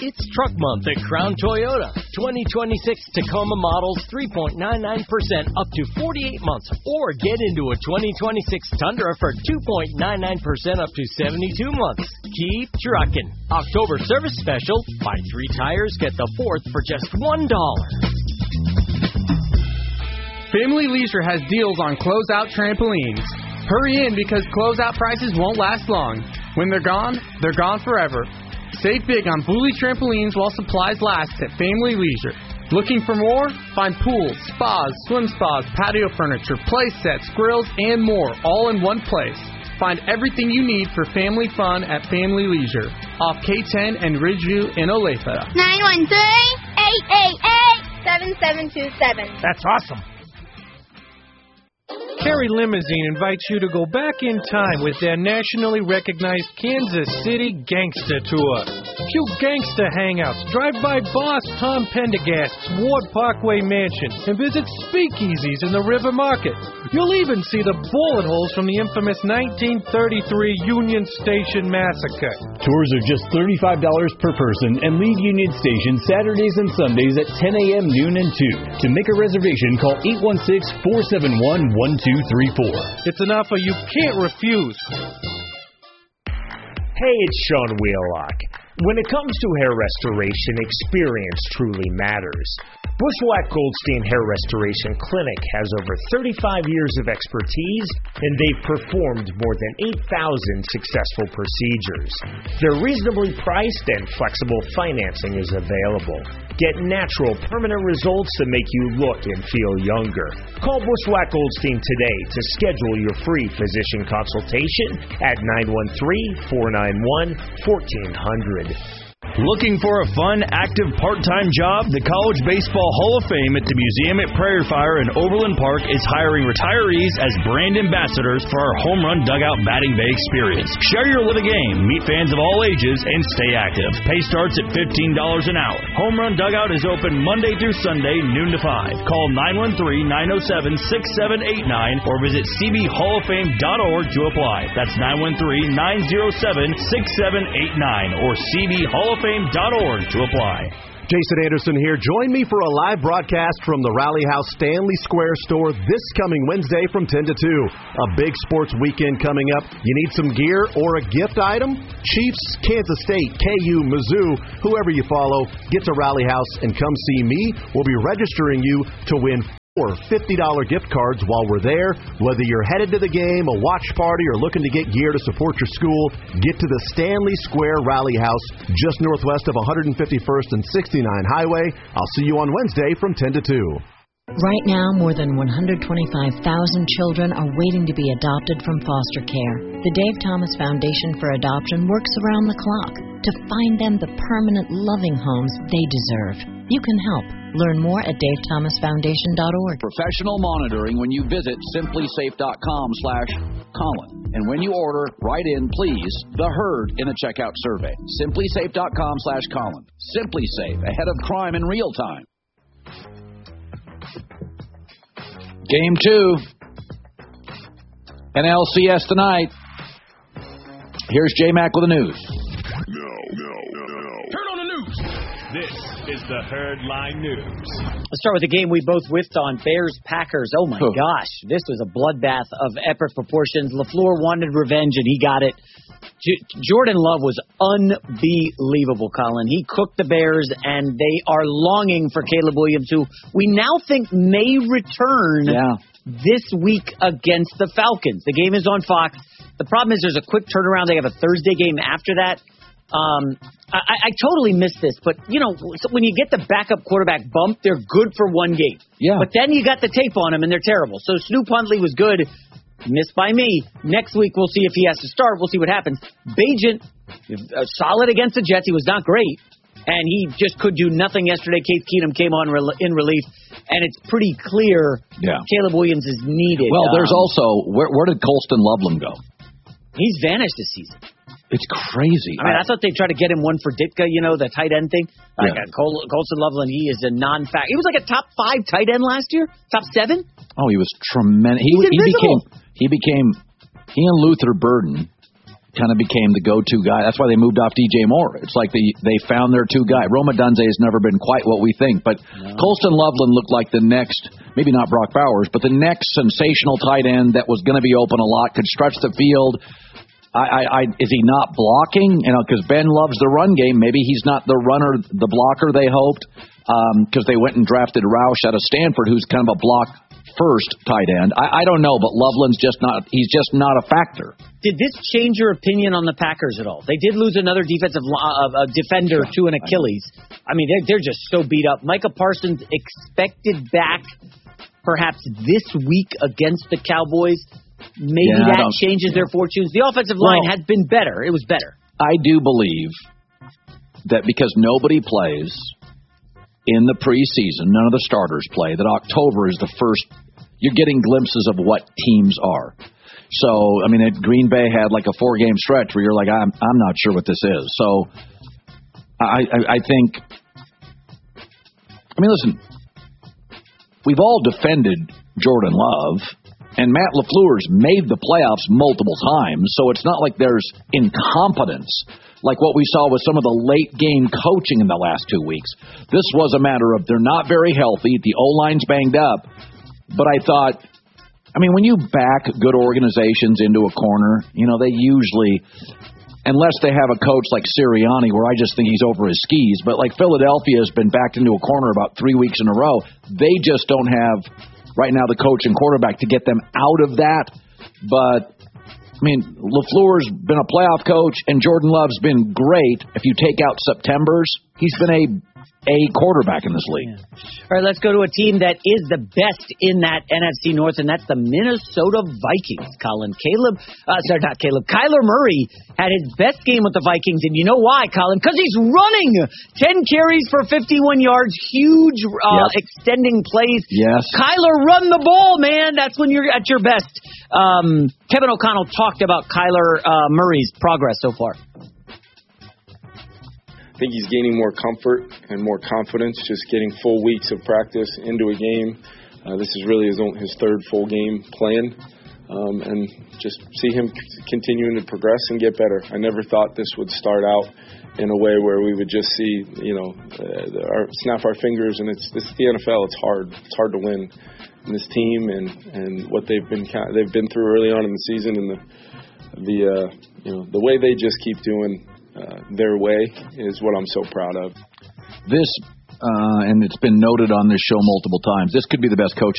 It's Truck Month at Crown Toyota. 2026 Tacoma models 3.99% up to 48 months. Or get into a 2026 Tundra for 2.99% up to 72 months. Keep trucking. October service special. Buy 3 tires, get the 4th for just $1. Family Leisure has deals on closeout trampolines. Hurry in because closeout prices won't last long. When they're gone forever. Save big on Bully trampolines while supplies last at Family Leisure. Looking for more? Find pools, spas, swim spas, patio furniture, play sets, grills, and more all in one place. Find everything you need for family fun at Family Leisure. Off K10 and Ridgeview in Olathe. 913-888-7727. That's awesome. Kerry Limousine invites you to go back in time with their nationally recognized Kansas City Gangster Tour. Cue gangster hangouts, drive-by boss Tom Pendergast's Ward Parkway mansion, and visit speakeasies in the River Market. You'll even see the bullet holes from the infamous 1933 Union Station Massacre. Tours are just $35 per person and leave Union Station Saturdays and Sundays at 10 a.m., noon, and 2. To make a reservation, call 816-471-1234. It's an offer you can't refuse. Hey, it's Sean Wheelock. When it comes to hair restoration, experience truly matters. Bushwhack Goldstein Hair Restoration Clinic has over 35 years of expertise, and they've performed more than 8,000 successful procedures. They're reasonably priced, and flexible financing is available. Get natural, permanent results that make you look and feel younger. Call Bushwhack Goldstein today to schedule your free physician consultation at 913-491-1400. Looking for a fun, active, part-time job? The College Baseball Hall of Fame at the Museum at Prairie Fire in Overland Park is hiring retirees as brand ambassadors for our home run dugout batting bay experience. Share your love of the game, meet fans of all ages, and stay active. Pay starts at $15 an hour. Home run dugout is open Monday through Sunday, noon to 5. Call 913-907-6789 or visit cbhalloffame.org to apply. That's 913-907-6789 or cbhalloffame.org to apply. Jason Anderson here. Join me for a live broadcast from the Rally House Stanley Square store this coming Wednesday from 10 to 2. A big sports weekend coming up. You need some gear or a gift item? Chiefs, Kansas State, KU, Mizzou, whoever you follow, get to Rally House and come see me. We'll be registering you to win or $50 gift cards while we're there. Whether you're headed to the game, a watch party, or looking to get gear to support your school, get to the Stanley Square Rally House just northwest of 151st and 69 Highway. I'll see you on Wednesday from 10 to 2. Right now, more than 125,000 children are waiting to be adopted from foster care. The Dave Thomas Foundation for Adoption works around the clock to find them the permanent, loving homes they deserve. You can help. Learn more at davethomasfoundation.org. Professional monitoring when you visit simplysafe.com/Colin. And when you order, write in, please, the herd in the checkout survey. Simplysafe.com/Colin. Simply Safe, ahead of crime in real time. Game 2. NLCS tonight. Here's J-Mac with the news. Turn on the news. This is the Herdline News. Let's start with the game we both whiffed on, Bears-Packers. Oh, my gosh. This was a bloodbath of epic proportions. LaFleur wanted revenge, and he got it. Jordan Love was unbelievable, Colin. He cooked the Bears, and they are longing for Caleb Williams, who we now think may return this week against the Falcons. The game is on Fox. The problem is there's a quick turnaround. They have a Thursday game after that. I totally missed this, but, you know, when you get the backup quarterback bump, they're good for one game. Yeah. But then you got the tape on them, and they're terrible. So Snoop Huntley was good. Missed by me. Next week, we'll see if he has to start. We'll see what happens. Bagent, solid against the Jets. He was not great, and he just could do nothing yesterday. Case Keenum came on in relief, and it's pretty clear Caleb Williams is needed. Well, there's also, where did Colston Loveland go? He's vanished this season. It's crazy. I mean, I thought they'd try to get him one for Ditka, you know, the tight end thing. Colston Loveland, he is a non-fact. He was like a top 5 tight end last year, top 7. Oh, he was tremendous. He and Luther Burden kind of became the go-to guy. That's why they moved off DJ Moore. It's like they found their two guy. Rome Odunze has never been quite what we think, but Colston Loveland looked like the next, maybe not Brock Bowers, but the next sensational tight end that was going to be open a lot, could stretch the field. Is he not blocking? Because Ben loves the run game. Maybe he's not the runner, the blocker they hoped, because they went and drafted Roush out of Stanford, who's kind of a block first tight end. I don't know, but Loveland's just not a factor. Did this change your opinion on the Packers at all? They did lose another defensive defender to an Achilles. I mean, they're just so beat up. Micah Parsons expected back perhaps this week against the Cowboys. Maybe that changes their fortunes. The offensive line has been better. It was better. I do believe that because nobody plays in the preseason, none of the starters play, that October is the first, you're getting glimpses of what teams are. So, I mean, Green Bay had like a 4-game stretch where you're like, I'm not sure what this is. So, I think, listen, we've all defended Jordan Love, and Matt LaFleur's made the playoffs multiple times, so it's not like there's incompetence like what we saw with some of the late-game coaching in the last 2 weeks. This was a matter of they're not very healthy, the O-line's banged up, but I thought, when you back good organizations into a corner, they usually, unless they have a coach like Sirianni, where I just think he's over his skis, but like Philadelphia has been backed into a corner about 3 weeks in a row, they just don't have right now the coach and quarterback to get them out of that. But LaFleur's been a playoff coach, and Jordan Love's been great. If you take out September's, he's been a quarterback in this league. Yeah. All right, let's go to a team that is the best in that NFC North, and that's the Minnesota Vikings. Kyler Murray had his best game with the Vikings, and you know why, Colin? Because he's running 10 carries for 51 yards, huge extending plays. Yes. Kyler, run the ball, man. That's when you're at your best. Kevin O'Connell talked about Kyler Murray's progress so far. I think he's gaining more comfort and more confidence, just getting full weeks of practice into a game. This is really his third full game playing, and just see him continuing to progress and get better. I never thought this would start out in a way where we would just see, snap our fingers, and it's the NFL. It's hard. It's hard to win. And this team and what they've been through early on in the season, and the way they just keep doing their way is what I'm so proud of. This, and it's been noted on this show multiple times, this could be the best coach